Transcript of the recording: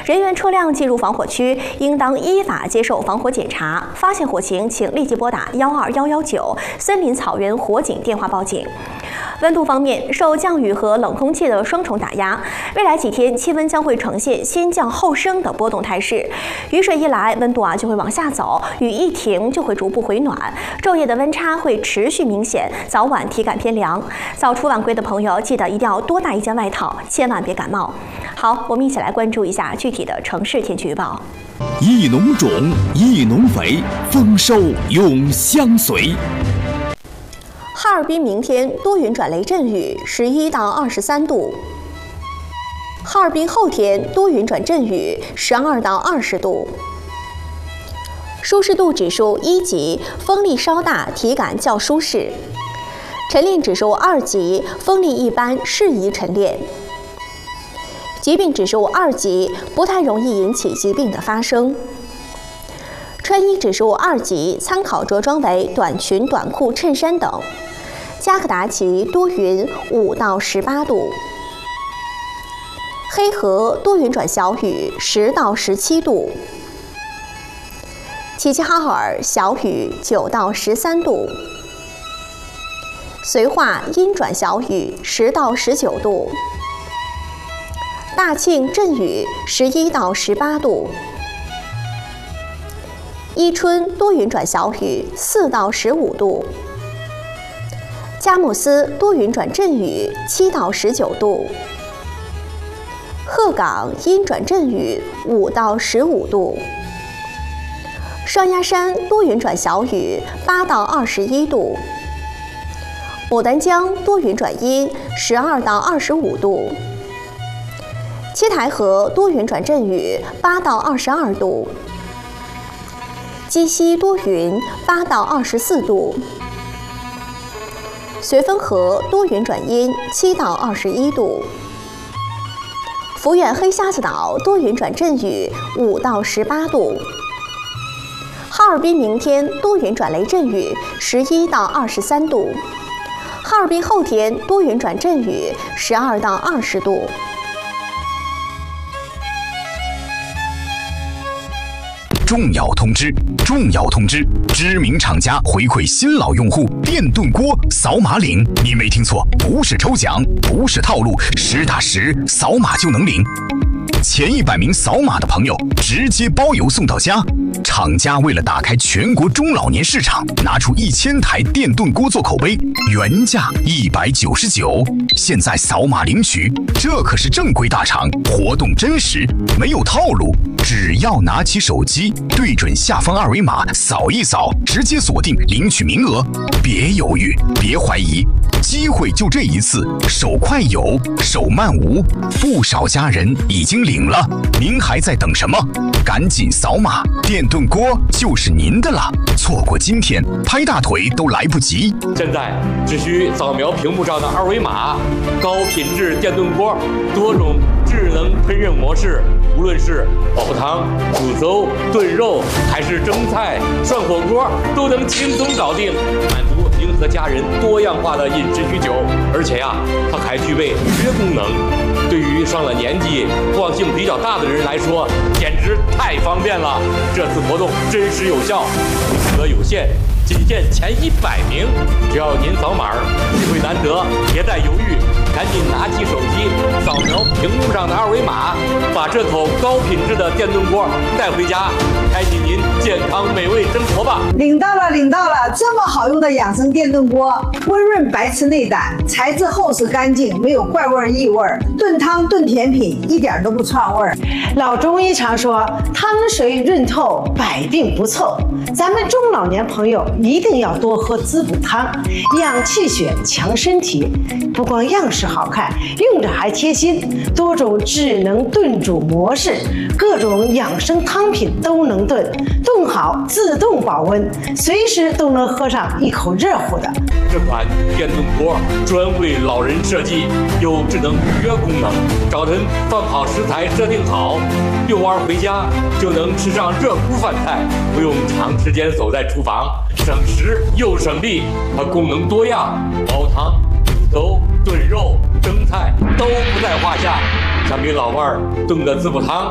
人员车辆进入防火区，应当依法接受防火检查。发现火情，请立即拨打12119森林草原火警电话报警。温度方面，受降雨和冷空气的双重打压，未来几天气温将会呈现先降后升的波动态势。雨水一来，温度就会往下走；雨一停，就会逐步回暖。昼夜的温差会持续明显，早晚体感偏凉。早出晚归的朋友，记得一定要多带一件外套，千万别感冒。好，我们一起来关注一下具体的城市天气预报。 一农种，一农肥，丰收永相随。 哈尔滨明天多云转雷阵雨，11到23度。哈尔滨后天多云转阵雨，12到20度。舒适度指数1级，风力稍大，体感较舒适。晨练指数2级，风力一般，适宜晨练。疾病指数2级，不太容易引起疾病的发生。穿衣指数2级，参考着装为短裙、短裤、衬衫等。加克达奇多云5到18度。黑河多云转小雨10到17度。齐齐哈尔小雨9到13度。绥化阴转小雨10到19度。大庆阵雨11到18度。伊春多云转小雨4到15度。佳木斯多云转阵雨7到19度。鹤岗阴转阵雨5到15度。双鸭山多云转小雨8到21度。牡丹江多云转阴12到25度。七台河多云转阵雨8到22度。鸡西多云8到24度。绥芬河多云转阴7到21度。抚远黑瞎子岛多云转阵雨5到18度。哈尔滨明天多云转雷阵雨11到23度。哈尔滨后天多云转阵雨12到20度。 重要通知！重要通知！知名厂家回馈新老用户电炖锅扫码领，你没听错，不是抽奖，不是套路，实打实扫码就能领。前100名扫码的朋友直接包邮送到家。厂家为了打开全国中老年市场，拿出1000台电炖锅做口碑，原价199，现在扫码领取，这可是正规大厂，活动真实，没有套路。只要拿起手机，对准下方2维码扫一扫，直接锁定领取名额。别犹豫，别怀疑，机会就这一次，手快有，手慢无。不少家人已经领了，您还在等什么？赶紧扫码，电炖锅就是您的了。错过今天，拍大腿都来不及。 现在只需扫描屏幕上的2维码，高品质电炖锅，多种智能烹饪模式，无论是煲汤、煮粥、炖肉，还是蒸菜、涮火锅，都能轻松搞定，满足您和家人多样化的饮食需求。而且它还具备预约功能，对于上了年纪、惯性比较大的人来说，简直太方便了。这次活动真实有效，名额有限，仅限前100名。只要您扫码，机会难得，别再犹豫，赶紧拿起手机，扫描屏幕上的2维码，把这口高品质的电炖锅带回家，开启您健康美味生活吧！ 领到了，领到了！这么好用的养生电炖锅，温润白瓷内胆，材质厚实干净，没有怪味异味，炖汤炖甜品一点都不串味儿。 老中医常说，汤水润透，百病不凑。咱们中老年朋友一定要多喝滋补汤，养气血，强身体。不光样式好看，用着还贴心，多种智能炖煮模式，各种养生汤品都能炖，炖好自动保温，随时都能喝上一口热乎的。 这款电炖锅专为老人设计，有智能预约功能，早晨放好食材设定好，遛弯回家就能吃上热乎饭菜，不用长时间守在厨房，省时又省力。它功能多样，煲汤、煮粥、炖肉、蒸菜都不在话下。想给老伴儿炖个滋补汤，